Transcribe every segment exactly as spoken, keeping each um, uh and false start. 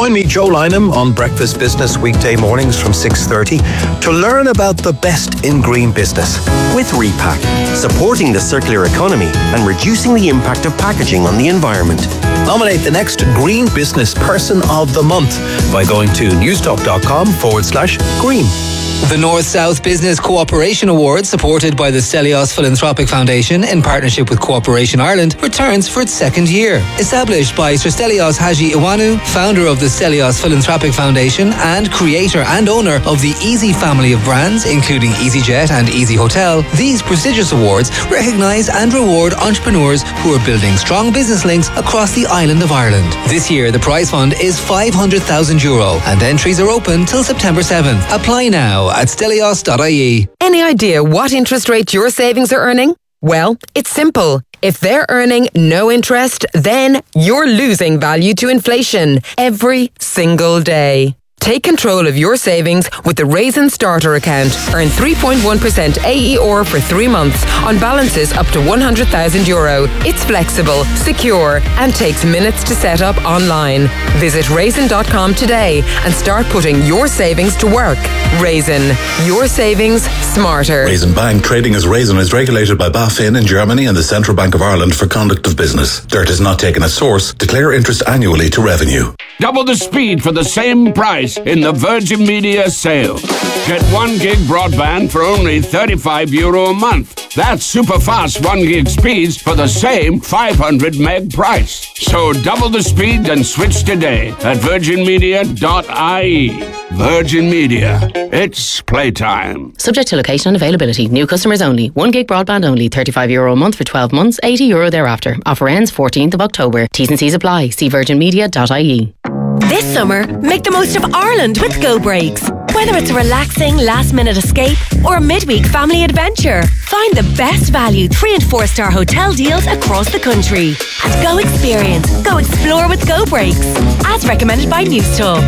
Join me, Joe Lynham, on Breakfast Business weekday mornings from six thirty to learn about the best in green business. With Repack, supporting the circular economy and reducing the impact of packaging on the environment. Nominate the next Green Business Person of the Month by going to newstalk.com forward slash green. The North-South Business Cooperation Award, supported by the Stelios Philanthropic Foundation in partnership with Cooperation Ireland, returns for its second year. Established by Sir Stelios Haji Iwanu, founder of the Stelios Philanthropic Foundation and creator and owner of the Easy family of brands, including EasyJet and Easy Hotel, these prestigious awards recognise and reward entrepreneurs who are building strong business links across the island of Ireland. This year, the prize fund is five hundred thousand euro and entries are open till September seventh. Apply now at stelios dot I E. Any idea what interest rate your savings are earning? Well, it's simple. If they're earning no interest, then you're losing value to inflation every single day. Take control of your savings with the Raisin Starter account. Earn three point one percent A E R for three months on balances up to one hundred thousand euro. It's flexible, secure, and takes minutes to set up online. Visit raisin dot com today and start putting your savings to work. Raisin, your savings smarter. Raisin Bank, trading as Raisin, is regulated by BaFin in Germany and the Central Bank of Ireland for conduct of business. Dirt is not taken as source. Declare interest annually to revenue. Double the speed for the same price in the Virgin Media sale. Get one gig broadband for only thirty-five euro a month. That's super fast one gig speeds for the same five hundred meg price. So double the speed and switch today at virgin media dot I E. Virgin Media. It's playtime. Subject to location and availability. New customers only. one gig broadband only. thirty-five euro a month for twelve months. eighty euro thereafter. Offer ends fourteenth of October. T's and C's apply. See virgin media dot I E. This summer, make the most of Ireland with Go Breaks. Whether it's a relaxing last-minute escape or a midweek family adventure, find the best value three and four star hotel deals across the country. And go experience, go explore with Go Breaks, as recommended by Newstalk.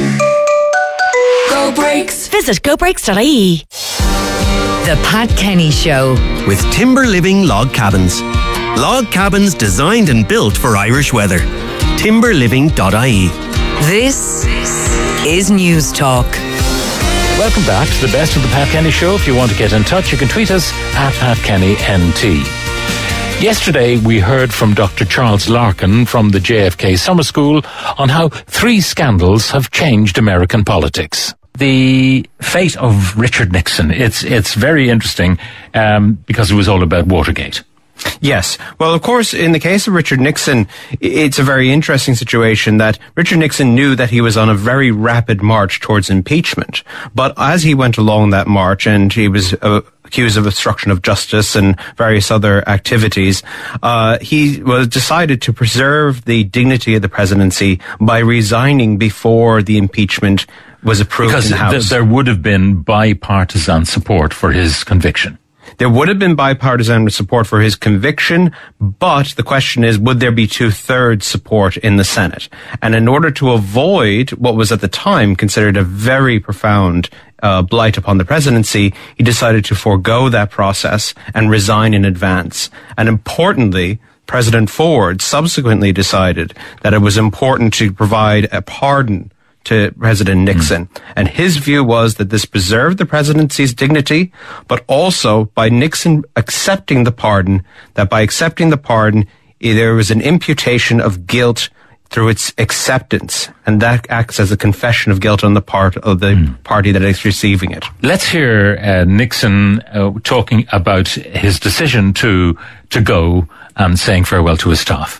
Go Breaks. Visit go breaks dot I E. The Pat Kenny Show with Timber Living Log Cabins. Log cabins designed and built for Irish weather. timber living dot I E. This is Newstalk. Welcome back to the best of the Pat Kenny Show. If you want to get in touch, you can tweet us at Pat Kenny N T. Yesterday, we heard from Doctor Charles Larkin from the J F K Summer School on how three scandals have changed American politics. The fate of Richard Nixon, it's it's very interesting um, because it was all about Watergate. Yes. Well, of course, in the case of Richard Nixon, it's a very interesting situation that Richard Nixon knew that he was on a very rapid march towards impeachment. But as he went along that march and he was uh, accused of obstruction of justice and various other activities, uh, he was decided to preserve the dignity of the presidency by resigning before the impeachment was approved because in the House. Th- there would have been bipartisan support for his conviction. There would have been bipartisan support for his conviction, but the question is, would there be two-thirds support in the Senate? And in order to avoid what was at the time considered a very profound uh, blight upon the presidency, he decided to forego that process and resign in advance. And importantly, President Ford subsequently decided that it was important to provide a pardon to President Nixon. Mm. And his view was that this preserved the presidency's dignity, but also by Nixon accepting the pardon, that by accepting the pardon, there was an imputation of guilt through its acceptance. And that acts as a confession of guilt on the part of the mm. party that is receiving it. Let's hear uh, Nixon uh, talking about his decision to, to go and saying farewell to his staff.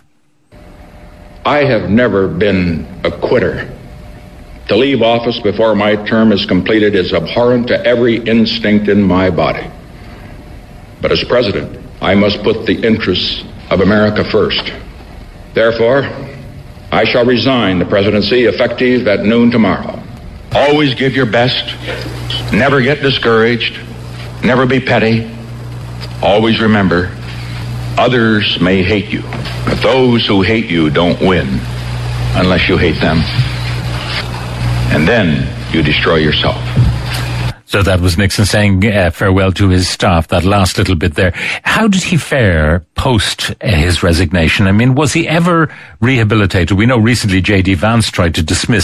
I have never been a quitter. To leave office before my term is completed is abhorrent to every instinct in my body. But as president, I must put the interests of America first. Therefore, I shall resign the presidency effective at noon tomorrow. Always give your best. Never get discouraged. Never be petty. Always remember, others may hate you, but those who hate you don't win unless you hate them. And then you destroy yourself. So that was Nixon saying uh, farewell to his staff, that last little bit there. How did he fare post uh, his resignation? I mean, was he ever rehabilitated? We know recently J D Vance tried to dismiss